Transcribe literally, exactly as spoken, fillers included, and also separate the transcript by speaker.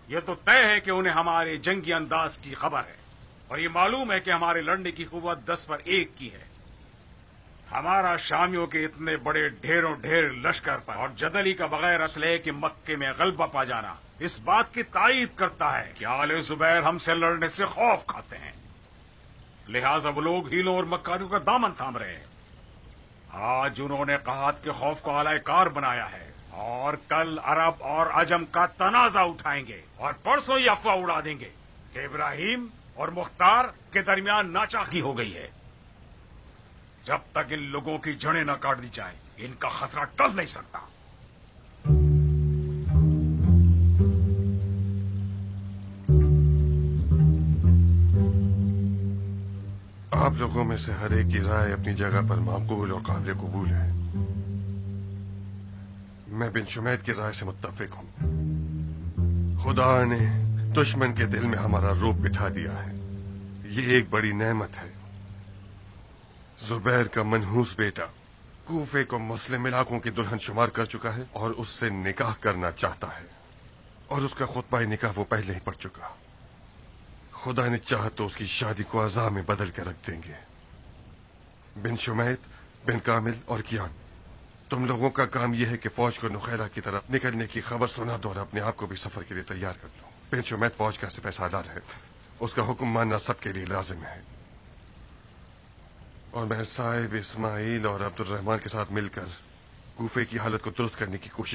Speaker 1: یہ تو طے ہے کہ انہیں ہمارے جنگی انداز کی خبر ہے، اور یہ معلوم ہے کہ ہمارے لڑنے کی قوت دس پر ایک کی ہے۔ ہمارا شامیوں کے اتنے بڑے ڈھیروں ڈھیر لشکر پر اور جدلی کا بغیر اسلحے کے مکے میں غلبہ پا جانا اس بات کی تائید کرتا ہے کہ آل زبیر ہم سے لڑنے سے خوف کھاتے ہیں، لہذا وہ لوگ ہیلوں اور مکاریوں کا دامن تھام رہے ہیں۔ آج انہوں نے قحط کے خوف کو اعلی کار بنایا ہے، اور کل عرب اور عجم کا تنازع اٹھائیں گے، اور پرسوں یہ افواہ اڑا دیں گے کہ ابراہیم اور مختار کے درمیان ناچاکی ہو گئی ہے۔ جب تک ان لوگوں کی جڑیں نہ کاٹ دی جائیں ان کا خطرہ ٹل نہیں سکتا۔
Speaker 2: آپ لوگوں میں سے ہر ایک کی رائے اپنی جگہ پر معقول اور قابل قبول ہے۔ میں بن شمید کی رائے سے متفق ہوں۔ خدا نے دشمن کے دل میں ہمارا روپ بٹھا دیا ہے، یہ ایک بڑی نعمت ہے۔ زبیر کا منحوس بیٹا کوفے کو مسلم علاقوں کی دلہن شمار کر چکا ہے اور اس سے نکاح کرنا چاہتا ہے، اور اس کا خطبہ نکاح وہ پہلے ہی پڑھ چکا۔ خدا نے چاہا تو اس کی شادی کو عزا میں بدل کے رکھ دیں گے۔ بن شمید، بن کامل اور کیان، تم لوگوں کا کام یہ ہے کہ فوج کو نخیلا کی طرف نکلنے کی خبر سنا دو اور اپنے آپ کو بھی سفر کے لیے تیار کر لو۔ بن شمید فوج کا سپہ سالار ہے، اس کا حکم ماننا سب کے لیے لازم ہے، اور میں صاحب اسماعیل اور عبد الرحمان کے ساتھ مل کر کوفے کی حالت کو درست کرنے کی کوشش